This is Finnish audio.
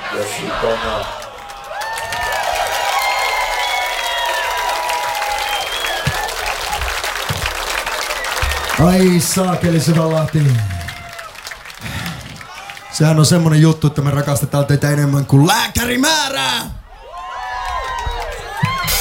Jussi Konga. Ai saakeli Syvänlahti. Sehän on semmonen juttu, että me rakastetaan teitä enemmän kuin lääkärimäärää.